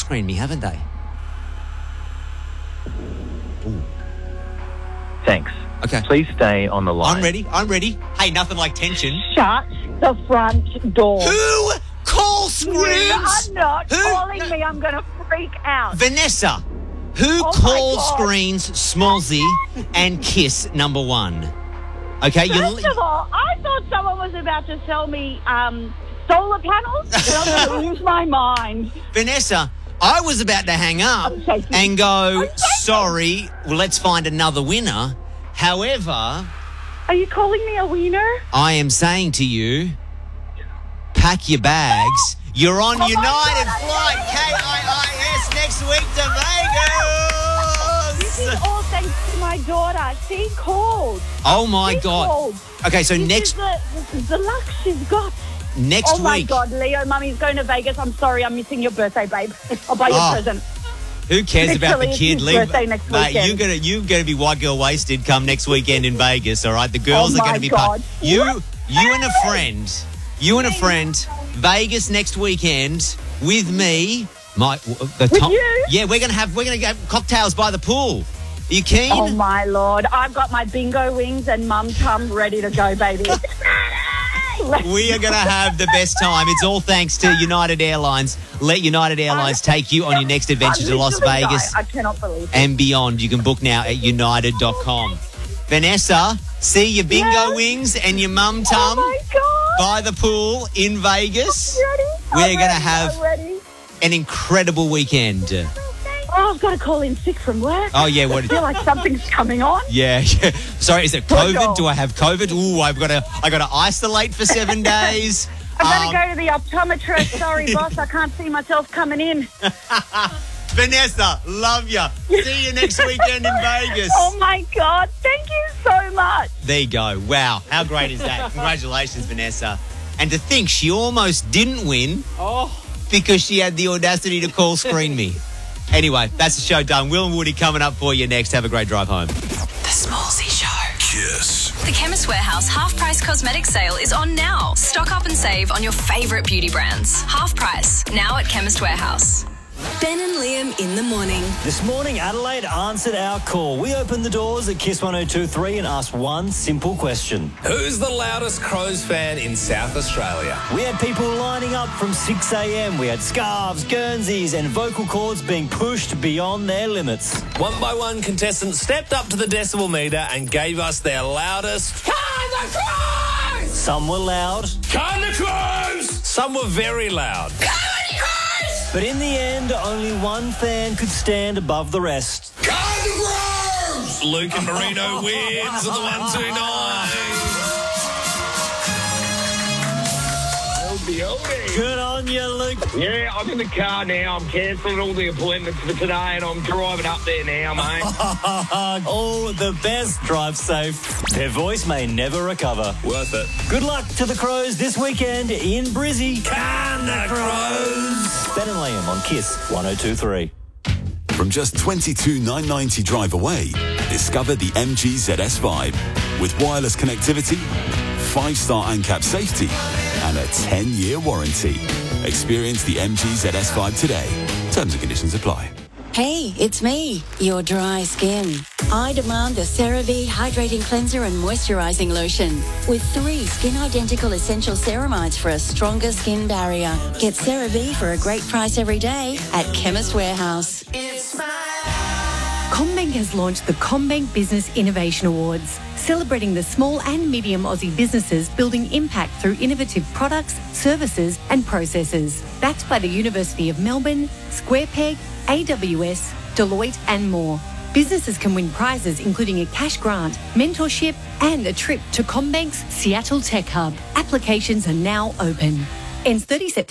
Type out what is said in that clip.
screened me, haven't they? Ooh. Thanks. Okay. Please stay on the line. I'm ready. Hey, nothing like tension. Shut the front door. Who call screens? You are not Who? calling me. I'm going to freak out. Vanessa, who Oh, call my God. screens Smallsy and Kiss number one? Okay, First of all, I thought someone was about to sell me solar panels, and I'm going to lose my mind. Vanessa, I was about to hang up I'm shaking. and go, I'm shaking. sorry, well, let's find another winner. However, Are you calling me a wiener? I am saying to you, pack your bags. You're on my United God, Flight KIIS next week to This Vegas. is all thanks to my daughter. She called. Oh my She God. called. Okay, so This is the luck she's got. next Oh my week, God, Leo, Mummy's going to Vegas. I'm sorry, I'm missing your birthday, babe. I'll buy you a present. who cares about the Literally, kid? it's his birthday next Mate, weekend. you're gonna be white girl wasted come next weekend in Vegas. All right, the girls Oh are my gonna be God. you and a friend, Vegas next weekend with me. you? Yeah, we're gonna have cocktails by the pool. Are you keen? Oh my Lord, I've got my bingo wings and mum tum ready to go, baby. We are going to have the best time. It's all thanks to United Airlines. Let United Airlines take you on your next adventure to Las Vegas I cannot believe it. and beyond. You can book now at united.com. Vanessa, see your bingo Yes. wings and your mum Oh tum my God. by the pool in Vegas. Ready? We're I'm going to ready, have I'm ready. an incredible weekend. Oh, I've got to call in sick from work. Oh, yeah. I feel like something's coming on. Yeah. Sorry, is it Poor COVID? dog. Do I have COVID? Ooh, I got to isolate for 7 days. I've got to go to the optometrist. Sorry, boss, I can't see myself coming in. Vanessa, love ya. See you next weekend in Vegas. Oh my God, thank you so much. There you go. Wow. How great is that? Congratulations, Vanessa. And to think she almost didn't win because she had the audacity to call screen me. Anyway, that's the show done. Will and Woody coming up for you next. Have a great drive home. The Smallsy Show. Kiss. The Chemist Warehouse half-price cosmetic sale is on now. Stock up and save on your favourite beauty brands. Half price, now at Chemist Warehouse. Ben and Liam in the morning. This morning, Adelaide answered our call. We opened the doors at Kiss 102.3 and asked one simple question. Who's the loudest Crows fan in South Australia? We had people lining up from 6 a.m. We had scarves, guernseys and vocal cords being pushed beyond their limits. One by one, contestants stepped up to the decibel meter and gave us their loudest. Can the Crows! Some were loud, Can the Crows! Some were very loud. but in the end, only one fan could stand above the rest. Can the Crows! Luke and Marino wins on the 129. Good on you, Luke. Yeah, I'm in the car now. I'm cancelling all the appointments for today and I'm driving up there now, mate. All the best. Drive safe. Their voice may never recover. Worth it. Good luck to the Crows this weekend in Brizzy. Can the Crows! Ben and Liam on Kiss 102.3. From just $22,990 drive away, discover the MG ZS Vibe. With wireless connectivity, 5-star ANCAP safety, and a 10-year warranty. Experience the MG ZS Vibe today. Terms and conditions apply. Hey, it's me, your dry skin. I demand the CeraVe Hydrating Cleanser and Moisturising Lotion with 3 skin-identical essential ceramides for a stronger skin barrier. Get CeraVe for a great price every day at Chemist Warehouse. CommBank has launched the CommBank Business Innovation Awards, celebrating the small and medium Aussie businesses building impact through innovative products, services and processes. Backed by the University of Melbourne, SquarePeg, AWS, Deloitte and more. Businesses can win prizes including a cash grant, mentorship and a trip to CommBank's Seattle Tech Hub. Applications are now open. Ends 30 September.